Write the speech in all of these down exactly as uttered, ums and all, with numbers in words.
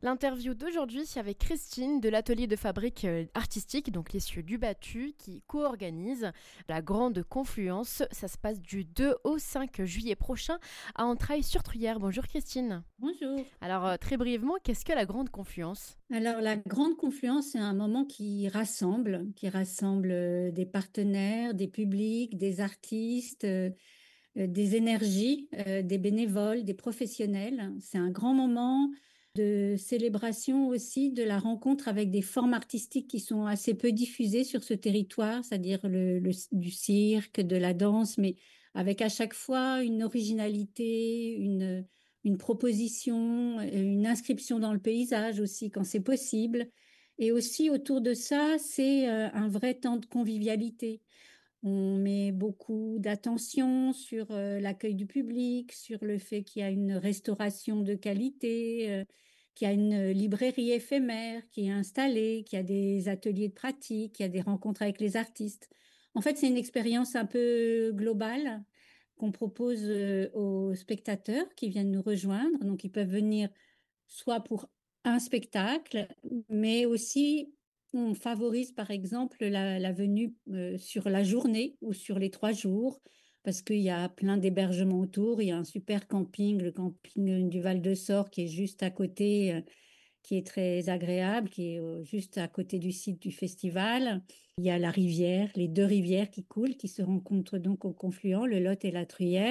L'interview d'aujourd'hui, c'est avec Christine de l'atelier de fabrique artistique, donc les Cieux du Battu, qui co-organise la Grande Confluence. Ça se passe du deux au cinq juillet prochain à Entrailles-sur-Truyère. Bonjour Christine. Bonjour. Alors très brièvement, qu'est-ce que la Grande Confluence ? Alors la Grande Confluence, c'est un moment qui rassemble, qui rassemble euh, des partenaires, des publics, des artistes, euh, euh, des énergies, euh, des bénévoles, des professionnels. C'est un grand moment de célébration aussi de la rencontre avec des formes artistiques qui sont assez peu diffusées sur ce territoire, c'est-à-dire le, le- du cirque, de la danse, mais avec à chaque fois une originalité, une, une proposition, une inscription dans le paysage aussi quand c'est possible. Et aussi autour de ça, c'est euh, un vrai temps de convivialité. On met beaucoup d'attention sur euh, l'accueil du public, sur le fait qu'il y a une restauration de qualité, euh, qu'il y a une librairie éphémère qui est installée, qu'il y a des ateliers de pratique, qu'il y a des rencontres avec les artistes. En fait, c'est une expérience un peu globale qu'on propose euh, aux spectateurs qui viennent nous rejoindre. Donc, ils peuvent venir soit pour un spectacle, mais aussi on favorise par exemple la, la venue euh, sur la journée ou sur les trois jours, parce qu'il y a plein d'hébergements autour. Il y a un super camping, le camping du Val de Sort, qui est juste à côté, euh, qui est très agréable, qui est euh, juste à côté du site du festival. Il y a la rivière, les deux rivières qui coulent, qui se rencontrent donc au confluent, le Lot et la Truyère.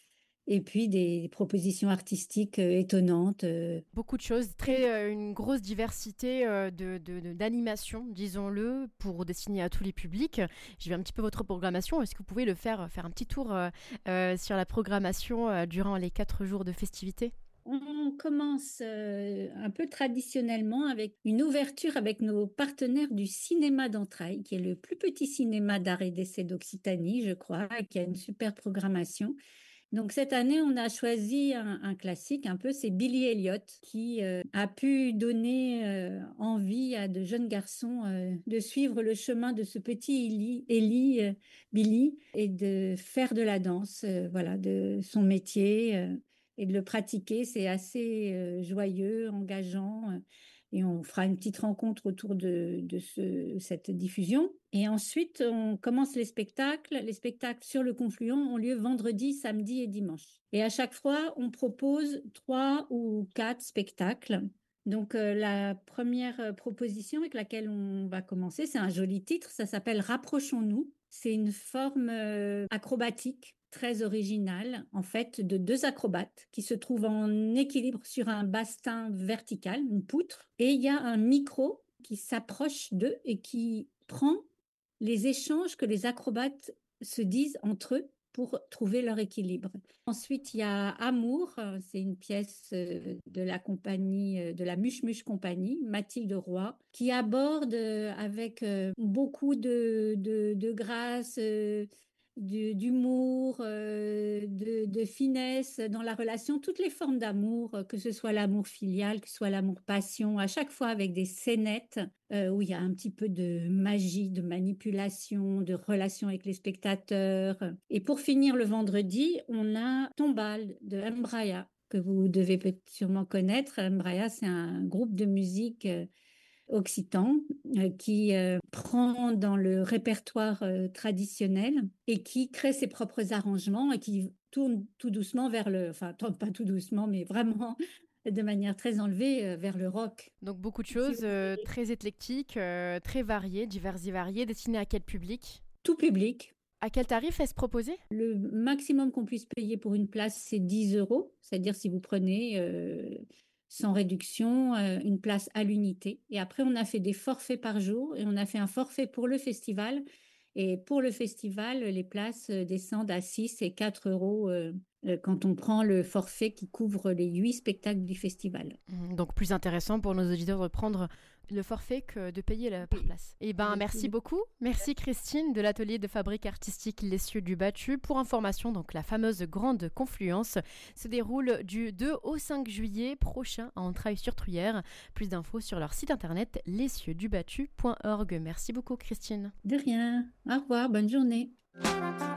Et puis des propositions artistiques euh, étonnantes. euh. Beaucoup de choses, très, euh, une grosse diversité euh, de, de, de- d'animations, disons-le, pour destiner à tous les publics. J'ai vu un petit peu votre programmation. Est-ce que vous pouvez le faire, faire un petit tour euh, euh, sur la programmation euh, durant les quatre jours de festivités ? On commence euh, un peu traditionnellement avec une ouverture avec nos partenaires du cinéma d'Entrailles, qui est le plus petit cinéma d'art et d'essai d'Occitanie, je crois, et qui a une super programmation. Donc cette année, on a choisi un, un classique un peu, c'est Billy Elliot, qui euh, a pu donner euh, envie à de jeunes garçons euh, de suivre le chemin de ce petit Eli, Eli, euh, Billy, et de faire de la danse, euh, voilà, de son métier, euh, et de le pratiquer. C'est assez euh, joyeux, engageant. euh, Et on fera une petite rencontre autour de, de ce- cette diffusion. Et ensuite, on commence les spectacles. Les spectacles sur le Confluent ont lieu vendredi, samedi et dimanche. Et à chaque fois, on propose trois ou quatre spectacles. Donc, euh, la première euh, proposition avec laquelle on va commencer, c'est un joli titre. Ça s'appelle Rapprochons-nous. C'est une forme euh, acrobatique très originale, en fait, de deux acrobates qui se trouvent en équilibre sur un bastin vertical, une poutre, et il y a un micro qui s'approche d'eux et qui prend les échanges que les acrobates se disent entre eux pour trouver leur équilibre. Ensuite, il y a Amour, euh, c'est une pièce euh, de la compagnie, euh, de la Muche Muche Compagnie, Mathilde Roy, qui aborde euh, avec euh, beaucoup de, de, de grâce, euh, du- d'humour, euh, de, de finesse dans la relation, toutes les formes d'amour, euh, que ce soit l'amour filial, que ce soit l'amour passion, à chaque fois avec des scénettes euh, où il y a un petit peu de magie, de manipulation, de relation avec les spectateurs. Et pour finir le vendredi, on a Tombal de Mbraya, que vous devez peut-être sûrement connaître. Mbraya, c'est un groupe de musique euh, occitan euh, qui euh, prend dans le répertoire euh, traditionnel et qui crée ses propres arrangements et qui tourne tout doucement vers le, enfin tourne pas tout doucement, mais vraiment de manière très enlevée euh, vers le rock. Donc beaucoup de Si choses vous euh, voulez, très éclectiques, euh, très variées, diverses et variées, destinées à quel public ? tout public. À quel tarif est-ce proposé ? Le maximum qu'on puisse payer pour une place, c'est dix euros. C'est-à-dire si vous prenez euh, sans réduction euh, une place à l'unité. Et après, on a fait des forfaits par jour et on a fait un forfait pour le festival. Et pour le festival, les places euh, descendent à six et quatre euros euh, euh, quand on prend le forfait qui couvre les huit spectacles du festival. Mmh, Donc plus intéressant pour nos auditeurs de prendre le forfait que de payer la par Oui, place. Et ben avec merci plaisir. beaucoup. Merci Christine de l'atelier de fabrique artistique Les Cieux du Battu. Pour information, donc la fameuse Grande Confluence se déroule du deux au cinq juillet prochain à Entrailles-sur-Truyère. Plus d'infos sur leur site internet les cieux du battu point org. Merci beaucoup Christine. De rien. Au revoir, bonne journée.